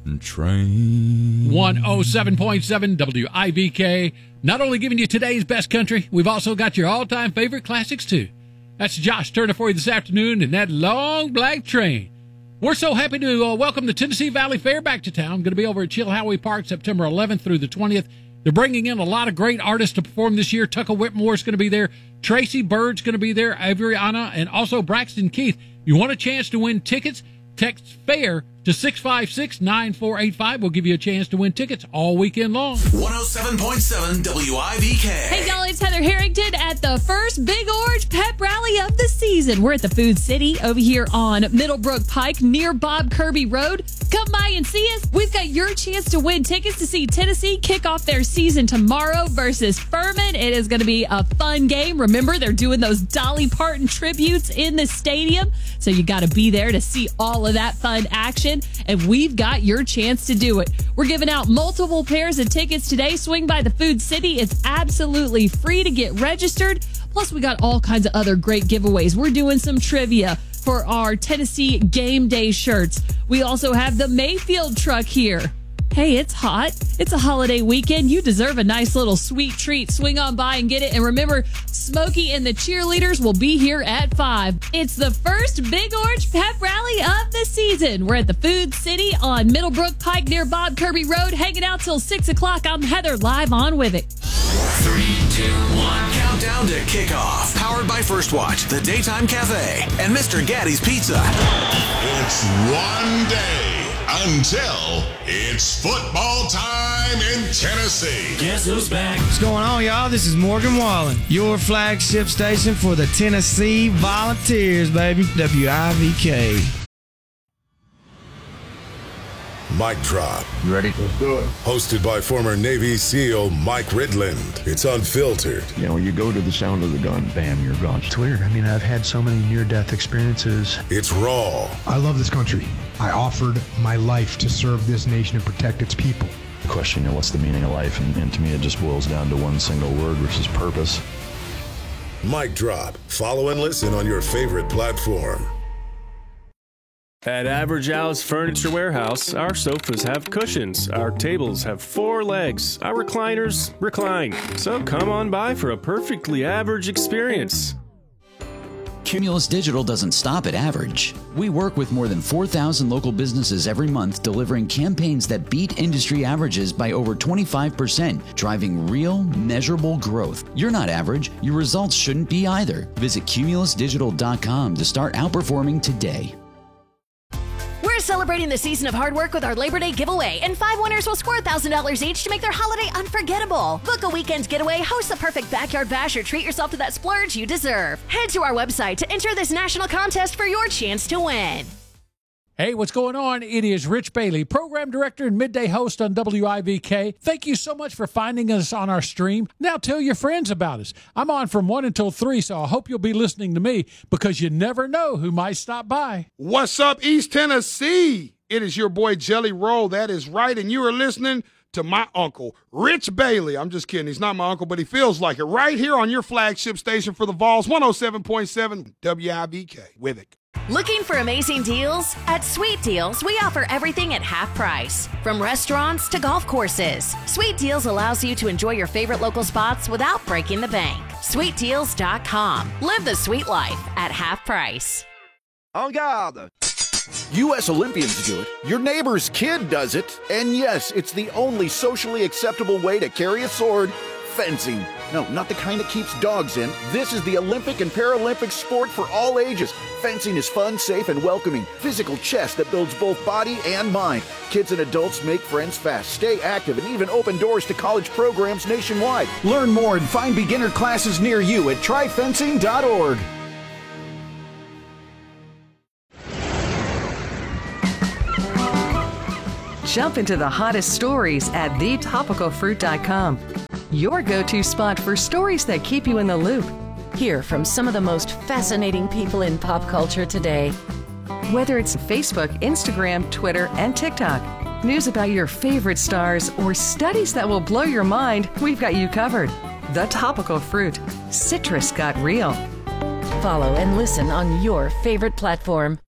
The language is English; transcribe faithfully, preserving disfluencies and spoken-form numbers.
train. one oh seven point seven W I V K. Not only giving you today's best country, we've also got your all-time favorite classics, too. That's Josh Turner for you this afternoon in that long black train. We're so happy to uh, welcome the Tennessee Valley Fair back to town. Going to be over at Chilhowie Park September eleventh through the twentieth. They're bringing in a lot of great artists to perform this year. Tucker Whitmore's going to be there. Tracy Bird's going to be there. Avery Anna, and also Braxton Keith. You want a chance to win tickets? Text FAIR to six five six, nine four eight five. We'll give you a chance to win tickets all weekend long. one oh seven point seven W I V K. Hey, y'all, it's Heather Harrington at the first Big Orange Pep Rally of the season. We're at the Food City over here on Middlebrook Pike near Bob Kirby Road. Come by and see us. We've got your chance to win tickets to see Tennessee kick off their season tomorrow versus Furman. It is going to be a fun game. Remember, they're doing those Dolly Parton tributes in the stadium, so you got to be there to see all of that fun action, and we've got your chance to do it. We're giving out multiple pairs of tickets today. Swing by the Food City. It's absolutely free to get registered. Plus, we got all kinds of other great giveaways. We're doing some trivia for our Tennessee Game Day shirts. We also have the Mayfield truck here. Hey, it's hot. It's a holiday weekend. You deserve a nice little sweet treat. Swing on by and get it. And remember, Smokey and the cheerleaders will be here at five. It's the first Big Orange Pep Rally of the season. We're at the Food City on Middlebrook Pike near Bob Kirby Road, hanging out till six o'clock. I'm Heather, live on with it. Three, two, one. Countdown to kickoff. Powered by First Watch, the Daytime Cafe, and Mister Gaddy's Pizza. It's one day until it's football time in Tennessee. Guess who's back? What's going on, y'all? This is Morgan Wallen, your flagship station for the Tennessee Volunteers, baby. W I V K. Mic Drop. You ready? Let's do it. Hosted by former Navy SEAL Mike Ridland. It's unfiltered. You know, you go to the sound of the gun, bam, you're gone. It's weird. I mean, I've had so many near-death experiences. It's raw. I love this country. I offered my life to serve this nation and protect its people. The question, you know, what's the meaning of life? And, and to me, it just boils down to one single word, which is purpose. Mic Drop. Follow and listen on your favorite platform. At Average Al's Furniture Warehouse, our sofas have cushions, our tables have four legs, our recliners recline. So come on by for a perfectly average experience. Cumulus Digital doesn't stop at average. We work with more than four thousand local businesses every month, delivering campaigns that beat industry averages by over twenty-five percent, driving real, measurable growth. You're not average. Your results shouldn't be either. Visit cumulus digital dot com to start outperforming today. We're celebrating the season of hard work with our Labor Day giveaway, and five winners will score one thousand dollars each to make their holiday unforgettable. Book a weekend getaway, host the perfect backyard bash, or treat yourself to that splurge you deserve. Head to our website to enter this national contest for your chance to win. Hey, what's going on? It is Rich Bailey, program director and midday host on W I V K. Thank you so much for finding us on our stream. Now tell your friends about us. I'm on from one until three, so I hope you'll be listening to me because you never know who might stop by. What's up, East Tennessee? It is your boy Jelly Roll. That is right, and you are listening to my uncle, Rich Bailey. I'm just kidding. He's not my uncle, but he feels like it. Right here on your flagship station for the Vols, one oh seven point seven W I V K. With it. Looking for amazing deals? At Sweet Deals, we offer everything at half price. From restaurants to golf courses, Sweet Deals allows you to enjoy your favorite local spots without breaking the bank. sweet deals dot com. Live the sweet life at half price. En garde! U S Olympians do it, your neighbor's kid does it, and yes, it's the only socially acceptable way to carry a sword, fencing. No, not the kind that keeps dogs in. This is the Olympic and Paralympic sport for all ages. Fencing is fun, safe, and welcoming. Physical chess that builds both body and mind. Kids and adults make friends fast, stay active, and even open doors to college programs nationwide. Learn more and find beginner classes near you at try fencing dot org. Jump into the hottest stories at the topical fruit dot com. Your go-to spot for stories that keep you in the loop. Hear from some of the most fascinating people in pop culture today. Whether it's Facebook, Instagram, Twitter, and TikTok, news about your favorite stars, or studies that will blow your mind, we've got you covered. The Topical Fruit. Citrus got real. Follow and listen on your favorite platform.